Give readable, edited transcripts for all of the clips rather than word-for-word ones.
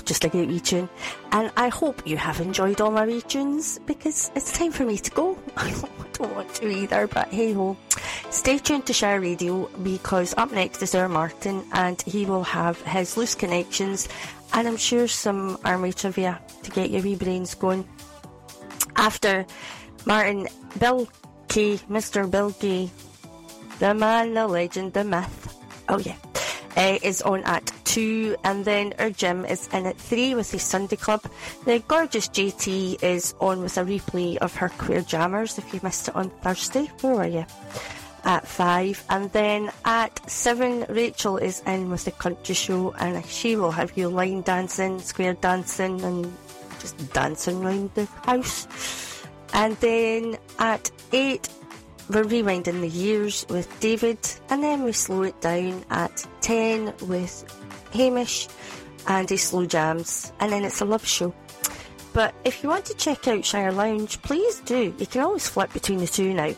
just a great wee tune. And I hope you have enjoyed all my wee tunes, because it's time for me to go. I don't want to either, but hey ho. Stay tuned to Shire Radio, because up next is our Martin, and he will have his Loose Connections, and I'm sure some army trivia to get your wee brains going. After Martin, Bill K, Mr. Bill K, the man, the legend, the myth, oh yeah, is on at 2, and then our Jim is in at 3 with his Sunday Club. The gorgeous JT is on with a replay of her Queer Jammers if you missed it on Thursday. Where were you? At 5, and then at 7 Rachel is in with the Country Show, and she will have you line dancing, square dancing, and just dancing around the house. And then at 8 we're rewinding the years with David, and then we slow it down at 10 with Hamish and his slow jams, and then it's a love show. But if you want to check out Shire Lounge, please do. You can always flip between the two now,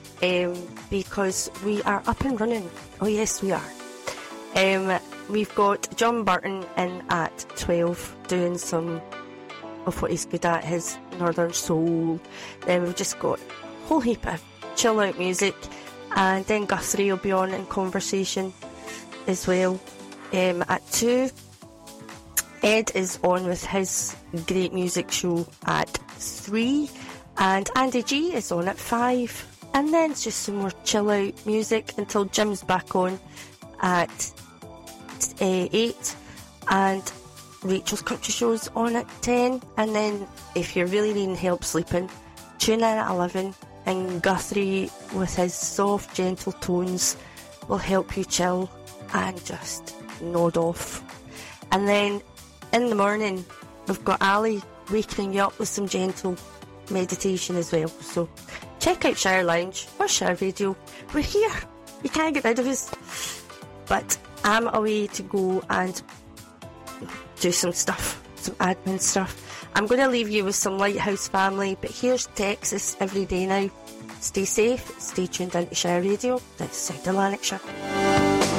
because we are up and running. Oh yes, we are. We've got John Burton in at 12 doing some of what he's good at, his Northern Soul. Then we've just got a whole heap of chill out music, and then Guthrie will be on in conversation as well. At 2, Ed is on with his great music show at 3, and Andy G is on at 5, and then it's just some more chill out music until Jim's back on at 8, and Rachel's Country Show's on at 10, and then if you're really needing help sleeping, tune in at 11, and Guthrie with his soft gentle tones will help you chill and just nod off. And then in the morning we've got Ali waking you up with some gentle meditation as well. So check out Shire Lounge or Shire Radio. We're here, you can't get rid of us. But I'm away to go and do some stuff, some admin stuff. I'm going to leave you with some Lighthouse Family, but here's Texas every day now. Stay safe, stay tuned into Shire Radio. That's South of Lanarkshire.